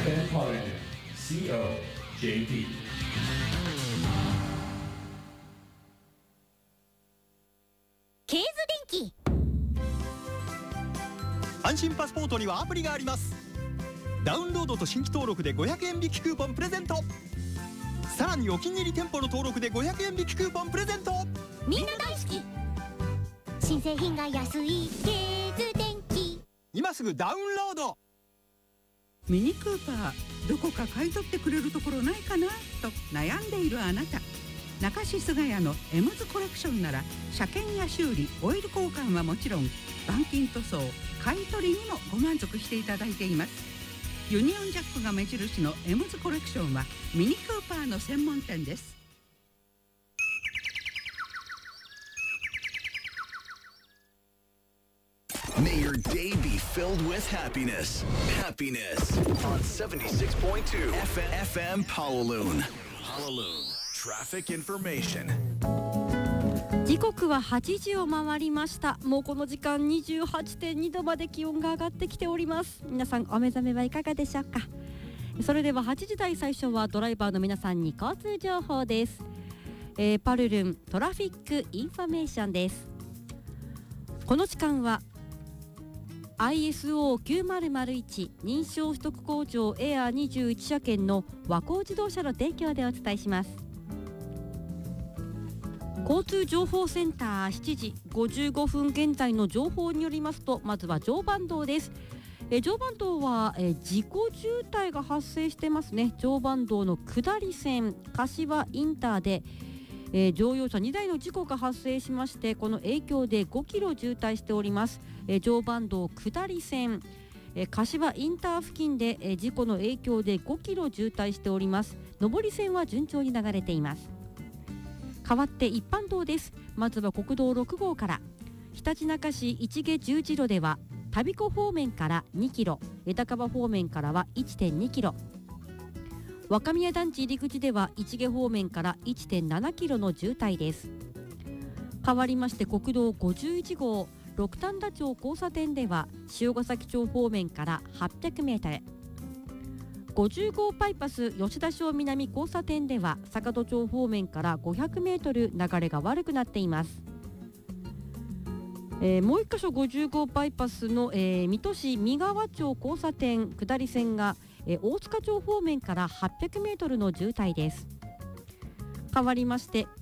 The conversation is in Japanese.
COJP。 ケーズ電機。 安心パスポートにはアプリがあります。ダウンロードと新規登録で500円引きクーポンプレゼント。さらにお気に入り店舗の登録で500円引きクーポンプレゼント。 みんな大好き。新製品が安いケーズ電機。 今すぐダウンロード。 ミニクーパー、どこか買い取ってくれるところないかなと悩んでいるあなた、中志菅谷のエムズコレクションなら車検や修理、オイル交換はもちろん板金塗装、買い取りにもご満足していただいています。ユニオンジャックが目印のエムズコレクションはミニクーパーの専門店です。 May your day be filled with happiness. Happiness on 76.2 FM Howaloon. Howaloon. Traffic information. 時刻は8時を回りました。もうこの時間 28.2 度まで気温が上がってきております。皆さんお目覚めはいかがでしょうか。それでは8時台最初はドライバーの皆さんに交通情報です。パルルントラフィックインフォメーションです。この時間はISO9001 認証取得工場エアー21車検の和光自動車の提供でお伝えします。交通情報センター7時55分現在の情報によりますと、まずは常磐道です。常磐道は事故渋滞が発生してますね。常磐道の下り線柏インターで乗用車2台の事故が発生しまして、この影響で5キロ渋滞しております。常磐道下り線柏インター付近で事故の影響で5キロ渋滞しております。上り線は順調に流れています。代わって一般道です。まずは国道6号からひたちなか市市毛十字路では田彦方面から2キロ、枝川方面からは 1.2 キロ、若宮団地入り口では市毛方面から 1.7 キロの渋滞です。変わりまして国道51号六反田町交差点では塩ヶ崎町方面から800メートル、50号バイパス吉田小南交差点では坂戸町方面から500メートル流れが悪くなっています。もう一箇所50号バイパスの、水戸市三川町交差点下り線が、大塚町方面から800メートルの渋滞です。変わりまして